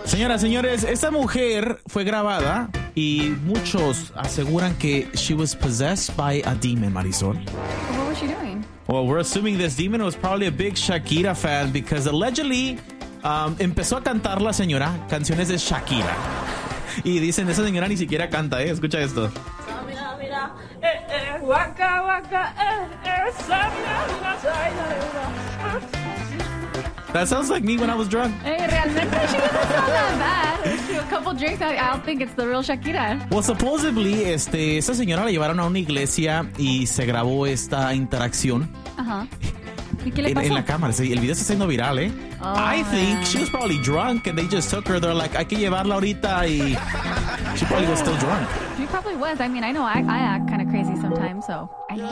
Señoras, señores, esta mujer fue grabada y muchos aseguran que she was possessed by a demon, Marisol. What was she doing? Well, we're assuming this demon was probably a big Shakira fan because allegedly empezó a cantar la señora canciones de Shakira. Y dicen, esa señora ni siquiera canta, ¿eh? Escucha esto. Mira, mira, waka, waka, That sounds like me when I was drunk. Hey, realmente she doesn't sound that bad. A couple drinks, I don't think it's the real Shakira. Well, supposedly, esta señora la llevaron a una iglesia y se grabó esta interacción. Ajá. ¿Y qué le pasó? En la cámara. Sí, el video está siendo viral, ¿eh? Oh, I think she was probably drunk and they just took her. They're like, hay que llevarla ahorita y she probably was still drunk. She probably was. I mean, I know I act kind of crazy sometimes, so.